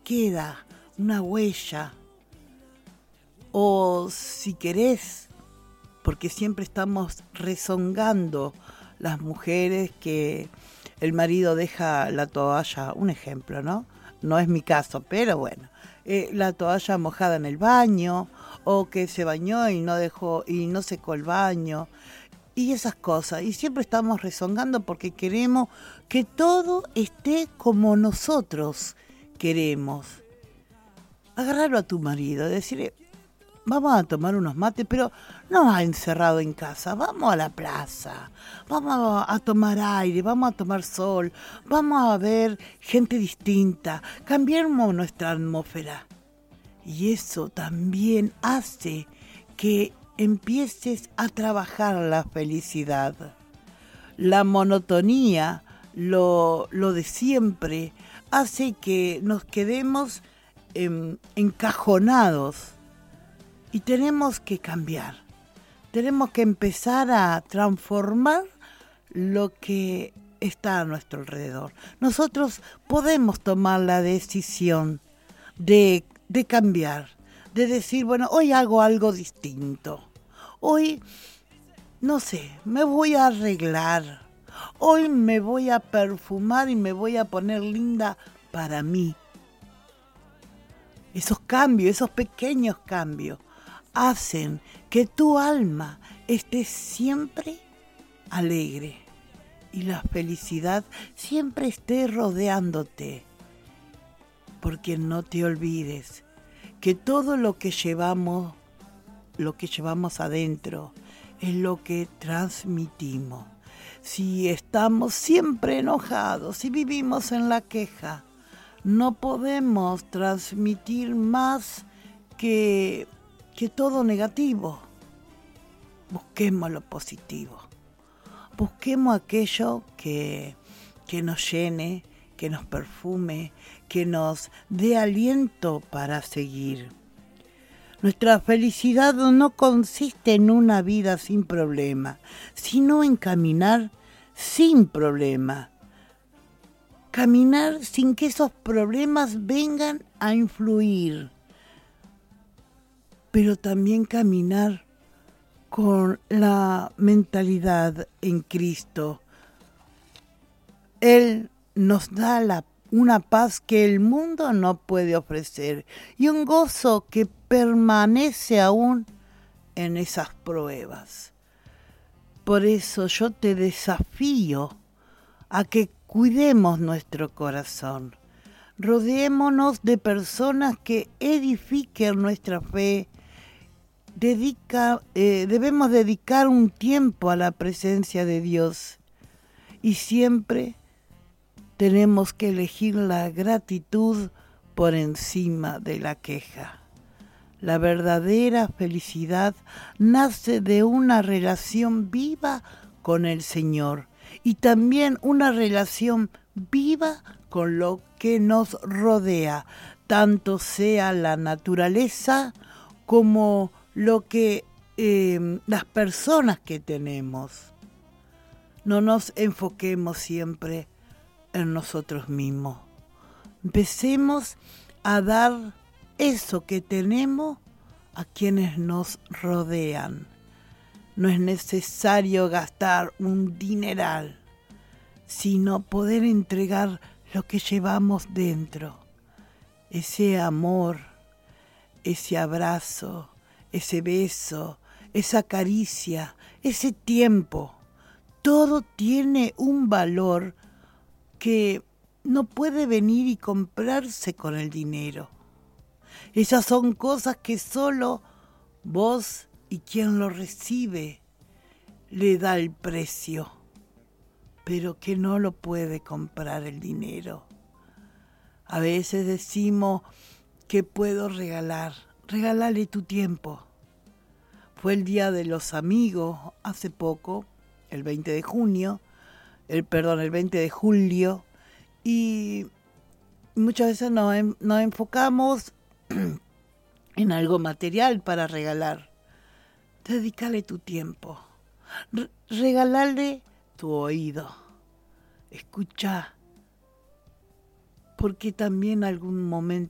queda una huella. O si querés, porque siempre estamos rezongando las mujeres que el marido deja la toalla, un ejemplo, ¿no? No es mi caso, pero bueno, la toalla mojada en el baño, o que se bañó y no dejó y no secó el baño, y esas cosas. Y siempre estamos rezongando porque queremos que todo esté como nosotros queremos. Agarrarlo a tu marido, decirle, vamos a tomar unos mates, pero no encerrado en casa, vamos a la plaza, vamos a tomar aire, vamos a tomar sol, vamos a ver gente distinta, cambiemos nuestra atmósfera. Y eso también hace que empieces a trabajar la felicidad. La monotonía, lo de siempre, hace que nos quedemos encajonados. Y tenemos que cambiar, tenemos que empezar a transformar lo que está a nuestro alrededor. Nosotros podemos tomar la decisión de cambiar, de decir, bueno, hoy hago algo distinto. Hoy, no sé, me voy a arreglar. Hoy me voy a perfumar y me voy a poner linda para mí. Esos cambios, esos pequeños cambios, hacen que tu alma esté siempre alegre y la felicidad siempre esté rodeándote. Porque no te olvides que todo lo que llevamos adentro es lo que transmitimos. Si estamos siempre enojados, si vivimos en la queja, no podemos transmitir más que todo negativo. Busquemos lo positivo. Busquemos aquello que nos llene, que nos perfume, que nos dé aliento para seguir. Nuestra felicidad no consiste en una vida sin problema, sino en caminar sin problema. Caminar sin que esos problemas vengan a influir. Pero también caminar con la mentalidad en Cristo. Él nos da una paz que el mundo no puede ofrecer y un gozo que permanece aún en esas pruebas. Por eso yo te desafío a que cuidemos nuestro corazón. Rodeémonos de personas que edifiquen nuestra fe. Debemos dedicar un tiempo a la presencia de Dios y siempre tenemos que elegir la gratitud por encima de la queja. La verdadera felicidad nace de una relación viva con el Señor y también una relación viva con lo que nos rodea, tanto sea la naturaleza como lo que las personas que tenemos. No nos enfoquemos siempre en nosotros mismos. Empecemos a dar eso que tenemos a quienes nos rodean. No es necesario gastar un dineral, sino poder entregar lo que llevamos dentro. Ese amor, ese abrazo, ese beso, esa caricia, ese tiempo. Todo tiene un valor que no puede venir y comprarse con el dinero. Esas son cosas que solo vos y quien lo recibe le da el precio, pero que no lo puede comprar el dinero. A veces decimos que puedo regalar. Regálale tu tiempo. Fue el Día de los Amigos hace poco, el 20 de julio, y muchas veces nos enfocamos en algo material para regalar. Dedícale tu tiempo. Regalarle tu oído. Escucha, porque también algún momento